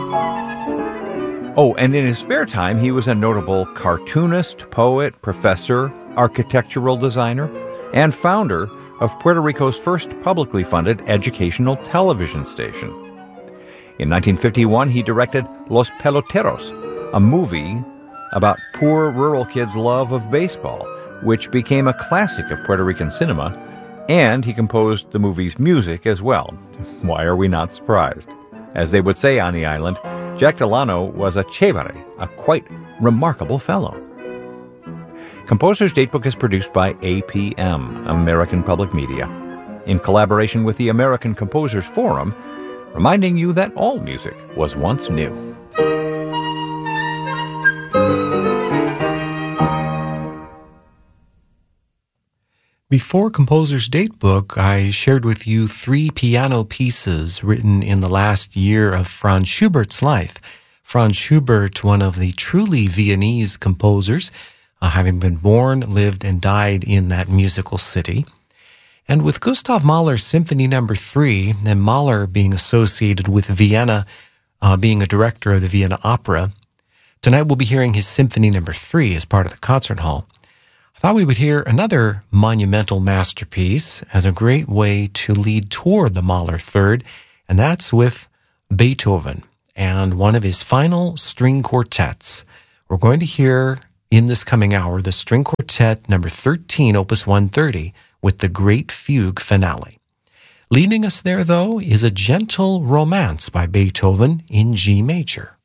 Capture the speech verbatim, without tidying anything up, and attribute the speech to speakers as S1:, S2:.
S1: Oh, and in his spare time, he was a notable cartoonist, poet, professor, architectural designer, and founder of Puerto Rico's first publicly funded educational television station. In nineteen fifty-one, he directed Los Peloteros, a movie about poor rural kids' love of baseball, which became a classic of Puerto Rican cinema, and he composed the movie's music as well. Why are we not surprised? As they would say on the island, Jack Delano was a chévere, a quite remarkable fellow. Composer's Datebook is produced by A P M, American Public Media, in collaboration with the American Composers Forum, reminding you that all music was once new.
S2: Before Composer's Datebook, I shared with you three piano pieces written in the last year of Franz Schubert's life. Franz Schubert, one of the truly Viennese composers, uh, having been born, lived, and died in that musical city. And with Gustav Mahler's Symphony Number Three, and Mahler being associated with Vienna, uh, being a director of the Vienna Opera, tonight we'll be hearing his Symphony Number Three as part of the concert hall. I thought we would hear another monumental masterpiece as a great way to lead toward the Mahler Third, and that's with Beethoven and one of his final string quartets. We're going to hear in this coming hour the String Quartet Number thirteen, Opus one thirty, with the Great Fugue Finale. Leading us there, though, is a gentle romance by Beethoven in G major.